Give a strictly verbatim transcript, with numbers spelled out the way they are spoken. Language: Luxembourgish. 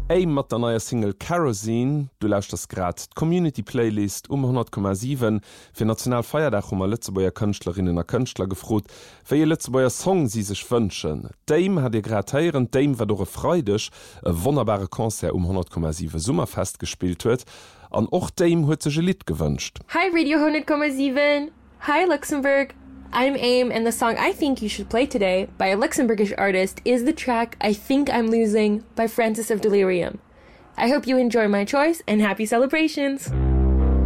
Aim mat der neuer Single Kerosene, du lauscht das grad Community-Playlist um hundert Komma sieben fir National Feierdach um a Lützebauer Kënchtlerinnen a Kënchtler gefrot, fir je Lützebauer Song sie sech wënschen. Dame hat ihr grad heieren, Dame war dore freudig, e wunderbare Konzert um hundert Komma sieben Summerfest gespielt huet, an och Dame huet sech e Lied gewünscht. Hi Radio hundert Komma sieben. Hi Luxembourg. I'm Aim, and the song I think you should play today by a Luxembourgish artist is the track I Think I'm Losing by Francis of Delirium. I hope you enjoy my choice and happy celebrations!